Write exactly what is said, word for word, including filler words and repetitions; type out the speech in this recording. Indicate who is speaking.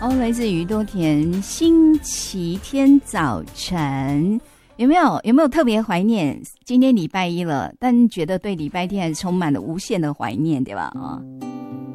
Speaker 1: 哦，来自宇多田，星期天早晨。有没有有没有特别怀念？今天礼拜一了，但觉得对礼拜天还充满了无限的怀念，对吧？啊、哦。